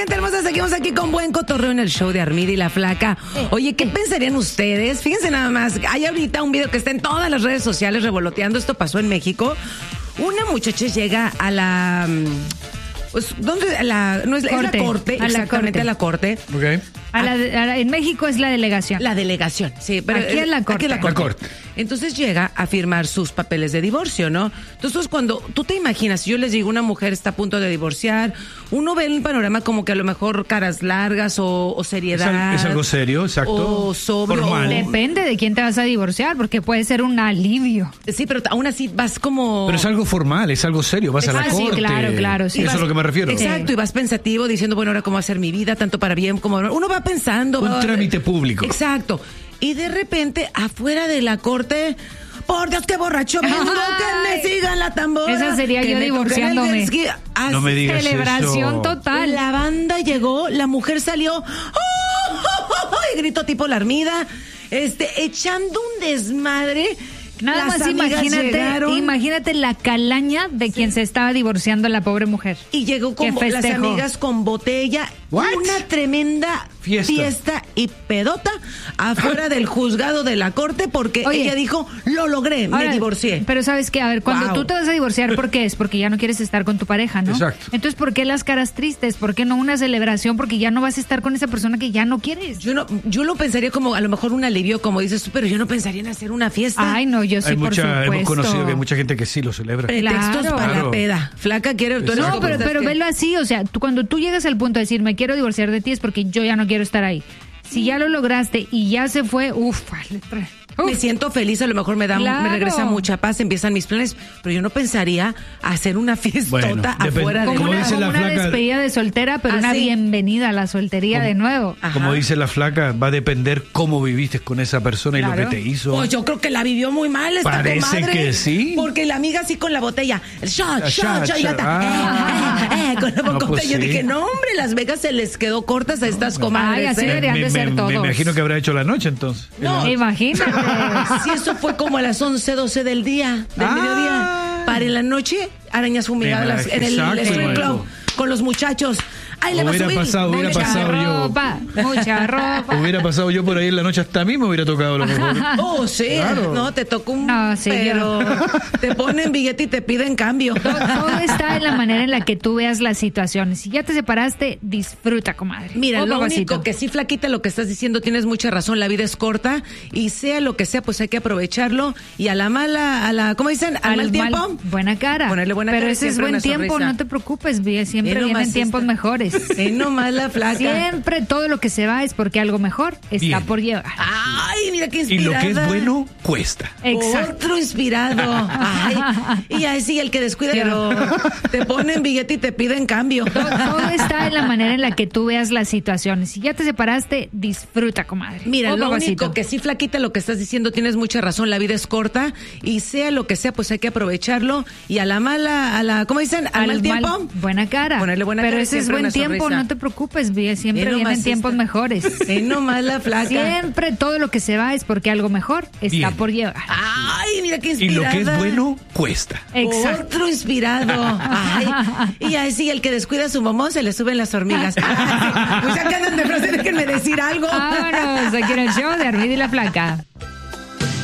gente hermosa, seguimos aquí con buen cotorreo en el show de Armida y la Flaca. Oye, ¿qué pensarían ustedes? Fíjense nada más, hay ahorita un video que está en todas las redes sociales revoloteando. Esto pasó en México. Una muchacha llega a la... Pues, ¿dónde? No es, corte, es la corte, exactamente a la corte. Okay. En México es la delegación. La delegación, sí. Pero aquí es la corte. Aquí es la corte. Entonces llega a firmar sus papeles de divorcio, ¿no? Entonces cuando tú te imaginas, si yo les digo, una mujer está a punto de divorciar, uno ve el panorama como que a lo mejor caras largas o seriedad. Es algo serio, exacto. O sobrio. Formal. Depende de quién te vas a divorciar, porque puede ser un alivio. Sí, pero aún así vas como... Pero es algo formal, es algo serio, vas a la corte. Sí, claro. Sí, eso es lo que me refiero. Exacto, y vas pensativo diciendo, bueno, ahora cómo va a ser mi vida, tanto para bien como... Uno va pensando... Un trámite público. Exacto. Y de repente, afuera de la corte... Por Dios, qué borracho vengo, que me sigan la tambora. Esa sería yo divorciándome. No me digas celebración eso. Total. La banda llegó, la mujer salió y gritó tipo la Armida, echando un desmadre. Nada más imagínate la calaña de quien se estaba divorciando la pobre mujer. Y llegó con las amigas con botella. What? Una tremenda fiesta y pedota afuera del juzgado de la corte porque ella dijo, lo logré, me divorcié. Pero ¿sabes qué? A ver, cuando tú te vas a divorciar, ¿por qué es? Porque ya no quieres estar con tu pareja, ¿no? Exacto. Entonces, ¿por qué las caras tristes? ¿Por qué no una celebración? Porque ya no vas a estar con esa persona que ya no quieres. Yo lo pensaría como a lo mejor un alivio, como dices tú, pero yo no pensaría en hacer una fiesta. Ay, no, yo sí, por supuesto. Hemos conocido que hay mucha gente que sí lo celebra. Pretextos para la peda. Flaca quiere... No, pero velo así, o sea, cuando tú llegas al punto de decir, me quiero divorciar de ti, es porque yo ya no quiero estar ahí. Si ya lo lograste y ya se fue, me siento feliz, a lo mejor me regresa mucha paz, empiezan mis planes, pero yo no pensaría hacer una fiestota afuera de como una despedida de soltera, pero una bienvenida a la soltería de nuevo. Ajá. Como dice la Flaca, va a depender cómo viviste con esa persona y lo que te hizo. Pues yo creo que la vivió muy mal esta comadre. Parece que sí. Porque la amiga así con la botella, shot, y la con la bocota. Yo dije, no hombre, Las Vegas se les quedó cortas a estas comadres. Ay, así deberían de ser todos. Me imagino que habrá hecho la noche entonces. No, imagínate. Si eso fue como a las 11, 12 del día, del mediodía. Para en la noche, arañas fumigadas en el strip club con los muchachos. Ay, hubiera pasado mucha ropa. Hubiera pasado yo por ahí en la noche, hasta a mí me hubiera tocado lo mejor. Oh, sí. Claro. No, te tocó un... No, sí, pero te ponen billete y te piden cambio. Todo está en la manera en la que tú veas la situación. Si ya te separaste, disfruta, comadre. Mira, lo único que sí, Flaquita, lo que estás diciendo, tienes mucha razón. La vida es corta y sea lo que sea, pues hay que aprovecharlo. Y a la mala, ¿cómo dicen? Al mal tiempo. Buena cara. Ponerle buena cara. Pero ese es buen tiempo, no te preocupes. Siempre vienen tiempos mejores. Nomás la Flaca. Siempre todo lo que se va es porque algo mejor está por llegar. Ay, mira qué inspirada. Y lo que es bueno, cuesta. Exacto. Otro inspirado. Ay, y así el que descuida, pero te ponen billete y te piden cambio. Todo está en la manera en la que tú veas la situación. Si ya te separaste, disfruta, comadre. Mira, lo único que sí, Flaquita, lo que estás diciendo, tienes mucha razón. La vida es corta y sea lo que sea, pues hay que aprovecharlo. Y a la mala, ¿cómo dicen? Al mal tiempo. Buena cara. Ponerle buena cara. Pero ese es buen tiempo, no te preocupes, siempre vienen tiempos mejores. Nomás la Flaca. Siempre todo lo que se va es porque algo mejor está por llegar. Ay, mira qué inspirada. Y lo que es bueno, cuesta. Exacto. Otro inspirado. Ay, y así el que descuida a su mamá se le suben las hormigas. Pues ya que andan de frase, déjenme decir algo. Vámonos, aquí en el show de Armida y la Flaca.